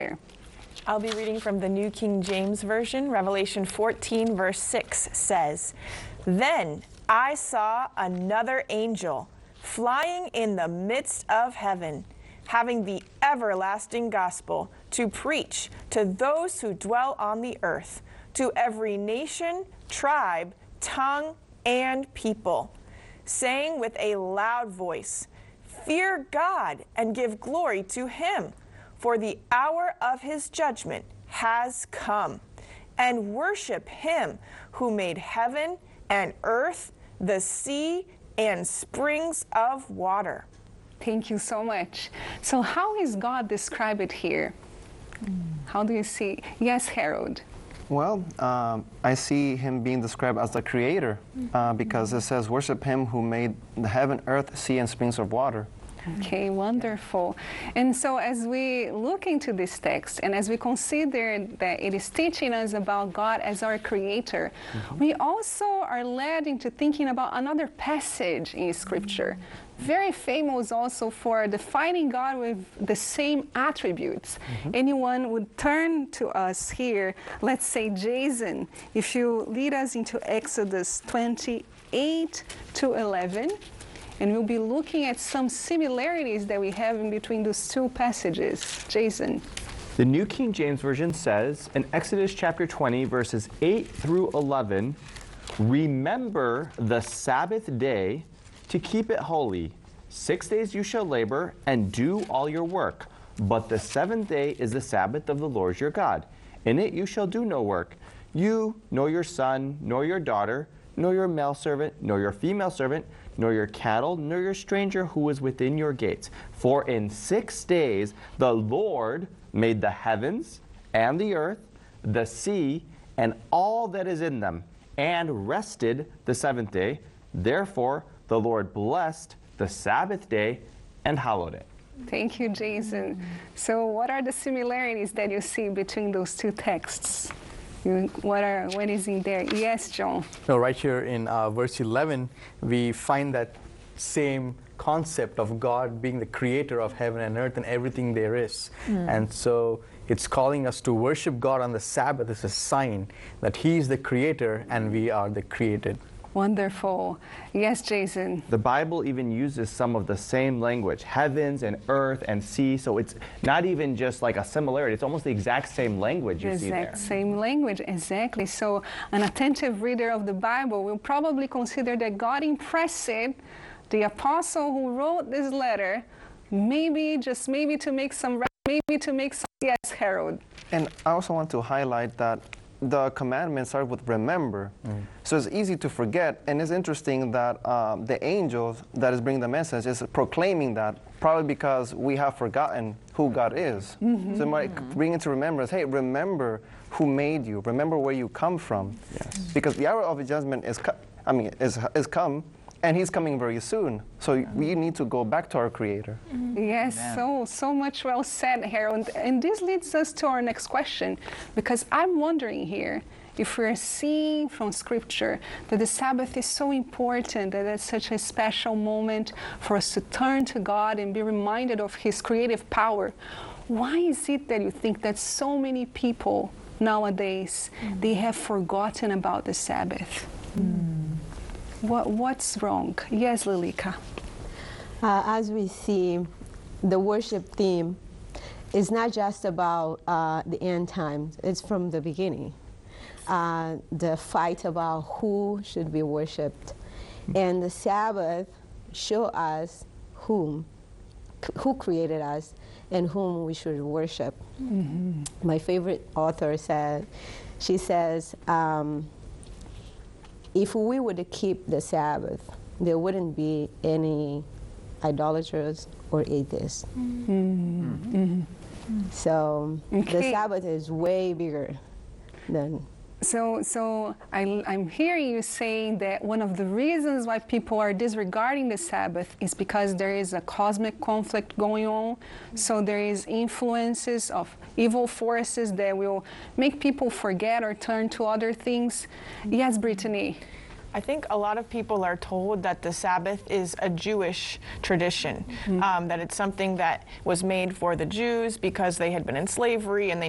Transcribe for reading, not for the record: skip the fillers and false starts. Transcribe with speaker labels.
Speaker 1: I'll be reading from the New King James Version. Revelation 14, verse 6 says, "Then I saw another angel flying in the midst of heaven, having the everlasting gospel to preach to those who dwell on the earth, to every nation, tribe, tongue, and people, saying with a loud voice, 'Fear God and give glory to him, for the hour of his judgment has come, and worship him who made heaven and earth, the sea, and springs of water.'"
Speaker 2: Thank you so much. So how is God described here? How do you see? Yes, Harold.
Speaker 3: Well, I see him being described as the creator because it says, "Worship him who made the heaven, earth, sea, and springs of water."
Speaker 2: Okay, wonderful. And so as we look into this text and as we consider that it is teaching us about God as our creator, we also are led into thinking about another passage in Scripture, very famous also for defining God with the same attributes. Anyone would turn to us here, let's say Jason, if you lead us into Exodus 28 to 11. And we'll be looking at some similarities that we have in between those two passages. Jason.
Speaker 4: The New King James Version says in Exodus chapter 20, verses 8 through 11, "Remember the Sabbath day to keep it holy. 6 days you shall labor and do all your work. But the seventh day is the Sabbath of the Lord your God. In it you shall do no work, you, nor your son, nor your daughter, nor your male servant, nor your female servant, nor your cattle, nor your stranger who is within your gates. For in 6 days the Lord made the heavens and the earth, the sea, and all that is in them, and rested the seventh day. Therefore the Lord blessed the Sabbath day and hallowed it."
Speaker 2: Thank you, Jason. So what are the similarities that you see between those two texts? What is in there? Yes, John.
Speaker 5: No, right here in verse 11, we find that same concept of God being the creator of heaven and earth and everything there is. And so it's calling us to worship God on the Sabbath as a sign that He is the creator and we are the created.
Speaker 2: Wonderful. Yes, Jason.
Speaker 4: The Bible even uses some of the same language, heavens and earth and sea, so it's not even just like a similarity, it's almost the exact same language you see there.
Speaker 2: Exact same language, exactly. So an attentive reader of the Bible will probably consider that God impressed the apostle who wrote this letter, maybe to make some, yes, Harold.
Speaker 3: And I also want to highlight that the commandments start with remember. So it's easy to forget. And it's interesting that the angels that is bringing the message is proclaiming that, probably because we have forgotten who God is. So it might bring into remembrance, hey, remember who made you. Remember where you come from. Because the hour of His judgment is come, and He's coming very soon. So we need to go back to our Creator.
Speaker 2: Yes, so much well said, Harold. And this leads us to our next question, because I'm wondering here if we're seeing from Scripture that the Sabbath is so important, that it's such a special moment for us to turn to God and be reminded of His creative power. Why is it that you think that so many people nowadays, they have forgotten about the Sabbath? What's wrong? Yes, Lilika.
Speaker 6: As we see, the worship theme is not just about the end times. It's from the beginning. The fight about who should be worshipped. And the Sabbath show us who created us and whom we should worship. My favorite author she says, if we were to keep the Sabbath, there wouldn't be any idolaters or atheists. So the Sabbath is way bigger than.
Speaker 2: So I'm hearing you saying that one of the reasons why people are disregarding the Sabbath is because there is a cosmic conflict going on. So there is influences of evil forces that will make people forget or turn to other things. Yes, Brittany.
Speaker 1: I think a lot of people are told that the Sabbath is a Jewish tradition, that it's something that was made for the Jews because they had been in slavery and they